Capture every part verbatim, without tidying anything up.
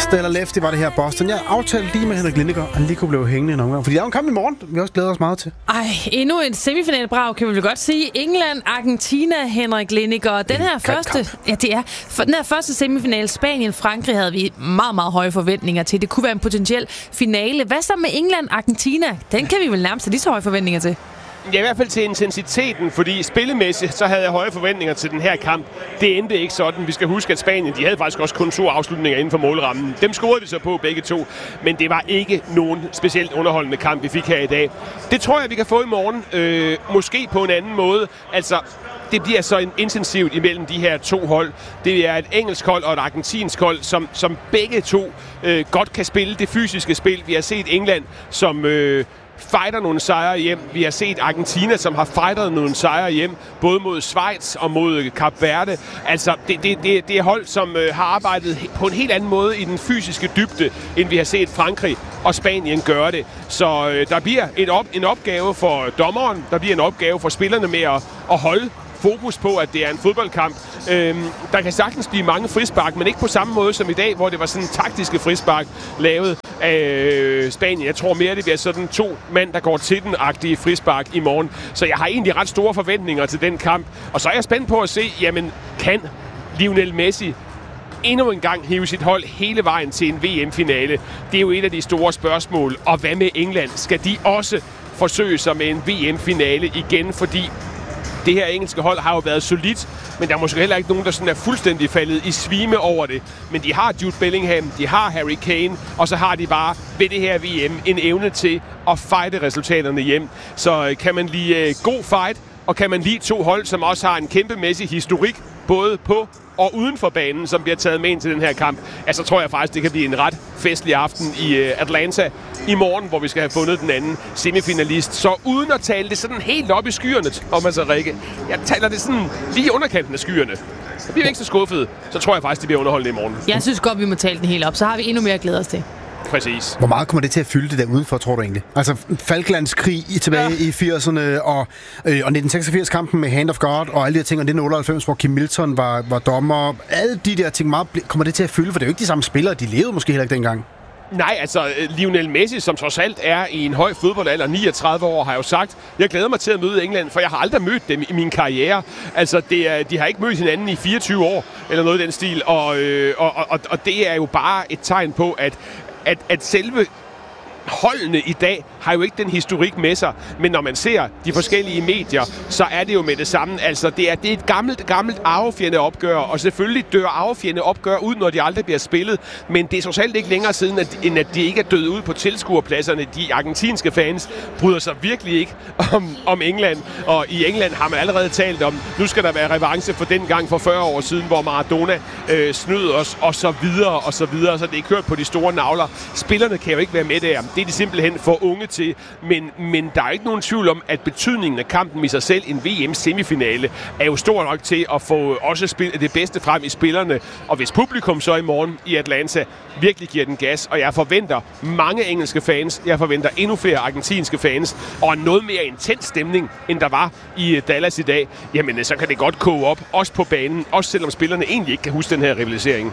Stella Lefty var det her Boston. Jeg aftalte lige med Henrik Lindegaard, at han lige kunne blive hængende en omgang. Fordi der er jo en kamp i morgen, vi også glæder os meget til. Ej, endnu en semifinalbrag, kan vi vel godt sige. England, Argentina, Henrik Lindegaard. Den her første, ja, det er, for den her første semifinal, Spanien, Frankrig, havde vi meget, meget høje forventninger til. Det kunne være en potentiel finale. Hvad så med England, Argentina? Den kan vi vel nærmest have lige så høje forventninger til. Ja, i hvert fald til intensiteten, fordi spillemæssigt, så havde jeg høje forventninger til den her kamp. Det endte ikke sådan. Vi skal huske, at Spanien, de havde faktisk også kun to afslutninger inden for målrammen. Dem scorede vi så på begge to, men det var ikke nogen specielt underholdende kamp, vi fik her i dag. Det tror jeg, vi kan få i morgen. Øh, måske på en anden måde. Altså, det bliver så intensivt imellem de her to hold. Det er et engelsk hold og et argentinsk hold, som, som begge to øh, godt kan spille det fysiske spil. Vi har set England, som Øh, fighter nogle sejre hjem. Vi har set Argentina, som har fightet nogle sejre hjem, både mod Schweiz og mod Kap Verde. Altså, det, det, det, det er hold, som øh, har arbejdet på en helt anden måde i den fysiske dybde, end vi har set Frankrig og Spanien gøre det. Så øh, der bliver et op, en opgave for dommeren, der bliver en opgave for spillerne med at, at holde fokus på, at det er en fodboldkamp. Øhm, der kan sagtens blive mange frispark, men ikke på samme måde som i dag, hvor det var sådan taktiske frispark lavet af øh, Spanien. Jeg tror mere, det bliver sådan to mand, der går til den-agtige frispark i morgen. Så jeg har egentlig ret store forventninger til den kamp. Og så er jeg spændt på at se, jamen, kan Lionel Messi endnu en gang hive sit hold hele vejen til en V M-finale? Det er jo et af de store spørgsmål. Og hvad med England? Skal de også forsøge sig med en V M-finale igen? Fordi det her engelske hold har jo været solidt, men der er måske heller ikke nogen, der sådan er fuldstændig faldet i svime over det. Men de har Jude Bellingham, de har Harry Kane, og så har de bare ved det her V M en evne til at fighte resultaterne hjem. Så kan man lide god fight, og kan man lide to hold, som også har en kæmpemæssig historik, både på og uden for banen, som bliver taget med ind til den her kamp, altså tror jeg faktisk, det kan blive en ret festlig aften i Atlanta i morgen, hvor vi skal have fundet den anden semifinalist. Så uden at tale det sådan helt op i skyerne, Thomas og Rikke, jeg taler det sådan lige i underkanten af skyerne. Så bliver vi ikke så skuffet, så tror jeg faktisk, det bliver underholdende i morgen. Jeg synes godt, vi må tale den helt op, så har vi endnu mere at glæde os til. Præcis. Hvor meget kommer det til at fylde det der udenfor, tror du egentlig? Altså Falklandskrig i tilbage ja. i firserne, og, øh, og nitten seksogfirs-kampen med Hand of God, og alle de her ting, og nitten otteoghalvfems, hvor Kim Milton var, var dommer. Alle de der ting, meget, kommer det til at fylde? For det er jo ikke de samme spillere, de levede måske heller ikke dengang. Nej, altså Lionel Messi, som trods alt er i en høj fodboldalder, niogtredive år, har jo sagt, jeg glæder mig til at møde England, for jeg har aldrig mødt dem i min karriere. Altså, det er, de har ikke mødt hinanden i fireogtyve år, eller noget i den stil, og, øh, og, og, og det er jo bare et tegn på, at At, at selve holdene i dag har jo ikke den historik med sig, men når man ser de forskellige medier, så er det jo med det samme. Altså, det er, det er et gammelt, gammelt arvefjende opgør, og selvfølgelig dør arvefjende opgør ud, når de aldrig bliver spillet, men det er trods alt ikke længere siden, at, end at de ikke er døde ud på tilskuerpladserne. De argentinske fans bryder sig virkelig ikke om, om England, og i England har man allerede talt om, nu skal der være revanche for den gang for fyrre år siden, hvor Maradona øh, snød os, og så videre, og så videre, så det er kørt på de store navler. Spillerne kan jo ikke være med der. Det er de simpelthen for unge til, men, men der er ikke nogen tvivl om, at betydningen af kampen i sig selv, en V M-semifinale, er jo stor nok til at få også spil- det bedste frem i spillerne. Og hvis publikum så i morgen i Atlanta virkelig giver den gas, og jeg forventer mange engelske fans, jeg forventer endnu flere argentinske fans, og en noget mere intens stemning, end der var i Dallas i dag, jamen så kan det godt koge op, også på banen, også selvom spillerne egentlig ikke kan huske den her rivalisering.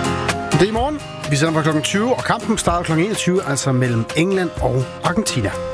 Det er i morgen. Vi sender fra klokken tyve, og kampen starter klokken enogtyve, altså mellem England og Argentina.